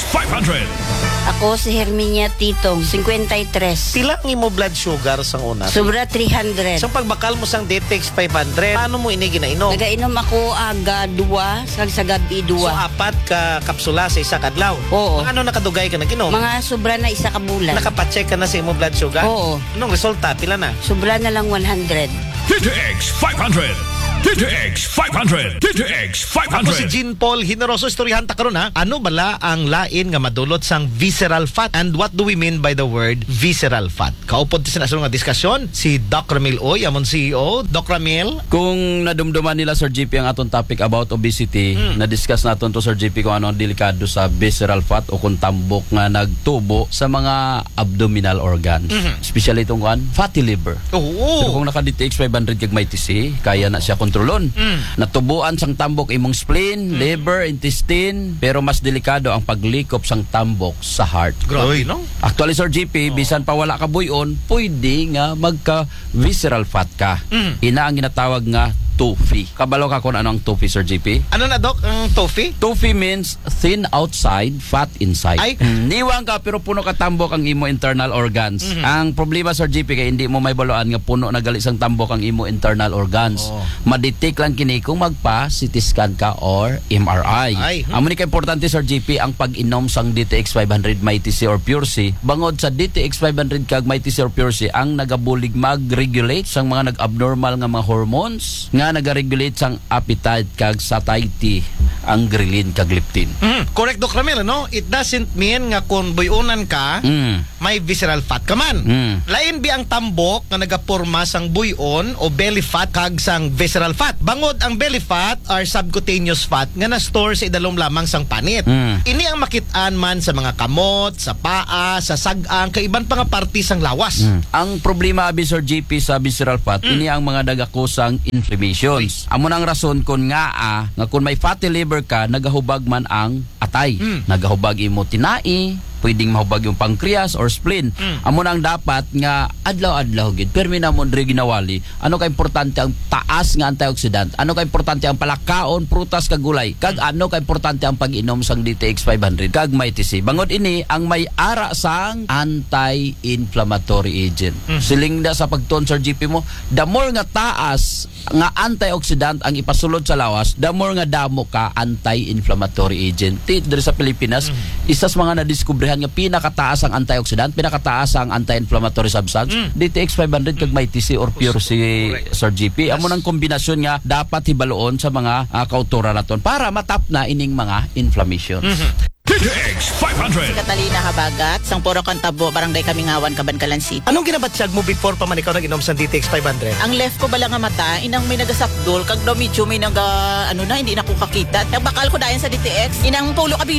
500. Ako si Herminia Titong, 53. Pila ang imo blood sugar sang una? Sobra 300. So pagbakal mo sang DTX 500, paano mo ini ginainom? Nagainom ako aga 2, sa gabi 2. So apat ka kapsula sa isa kadlaw? Oo. Mga ano nakadugay ka naginom? Mga sobra na isa ka bulan. Nakapacheck ka na sa imo blood sugar? Oo. Anong resulta? Pila na? Sobra na lang 100. DTX 500. DTX 500. DTX Ako si 500. Jean Paul Generoso, istoryahan ta karon ha. Ano bala ang lain nga madulot sang visceral fat, and what do we mean by the word visceral fat? Kaupod sa nasunod nga diskusyon si Doc Ramil Oy, amon CEO. Doc Ramil, Kung nadumduman nila Sir GP ang atong topic about obesity, na-discuss naton to Sir GP kung ano ang delikado sa visceral fat o kung tambok nga nagtubo sa mga abdominal organs. Especially itong fatty liver. oo. Pero kung naka-DTX 500 kag may TC, kaya na siya kontrolon. Natubuan sang tambok imong spleen, liver, intestine, pero mas delikado ang paglikop sang tambok sa heart. Grabe, no? Actually, Sir GP, bisan pa wala ka buyon, pwede nga magka-visceral fat ka. Ina ang ginatawag nga TOFI. Kabalo ka kung ano ang TOFI, Sir GP? Ano na, Doc? Ang toffee? TOFI means thin outside, fat inside. Ay. Niwang ka pero puno ka tambok ang imo internal organs. Ang problema, Sir GP, kay hindi mo may baluan nga puno na gali sang tambok ang imo internal organs. Madetect lang kini kung magpa-CT scan ka or MRI. Ay. Amo ni ka importante, Sir GP, ang pag-inom sang DTX 500 may TC or Pure C. Bangod sa DTX 500 kag may TC or Pure C ang nagabulig mag-regulate sang mga nag-abnormal nga mga hormones nga nag-regulate sang appetite kag satiety, ang ghrelin kag leptin. Correct, Doc Ramil, no? It doesn't mean nga kung buyonan ka, may visceral fat ka man. Lain bi ang tambok nga nagaporma sang buyon o belly fat kag sang visceral fat. Bangod ang belly fat or subcutaneous fat nga na-store sa idalom lamang sang panit. Ini ang makitaan man sa mga kamot, sa paa, sa sagang, kaiban pa nga parte sang lawas. Ang problema abi Sir GP sa visceral fat, ini ang mga dagakusang inflammations. Amo nang rason kun nga kung may fatty liver ka, nagahubag man ang atay. Nagahubag imo tinai, pwedeng mahubag yung pancreas or spleen. Amo nang dapat nga adlaw-adlaw gid permi namon diri ginawali. Ano ka importante ang taas nga antioxidant? Ano ka importante ang palakaon, prutas kag gulay? Kag ano ka importante ang pag-inom sang DTX 500 kag may TC. Bangod ini ang may ara sang anti-inflammatory agent. Silingda sa pagton Sir GP mo, the more nga taas nga antioxidant ang ipasulod sa lawas, the more nga damo ka anti-inflammatory agent. Diri sa Pilipinas, isa sa mga nadiskubre nga pinakataas ang antioxidant, pinakataas ang anti-inflammatory substance, DTX 500 kag may TC or Pure C, Sir GP. Amo nang kombinasyon nga dapat hibaloon sa mga kauturan naton para matap na ining mga inflammation. DTX 500. Catalina Habagat, sang Puro Kantabo, Barangay Kamingawan, Cabancalan City. Anong ginabatsyag mo before pa man ikaw nag-inom sa DTX 500? Ang left ko bala nga mata, inang may nagasapdol, kag daw medyo may hindi na ko kakita. Nagbakal ko dayon sa DTX, inang pulo ka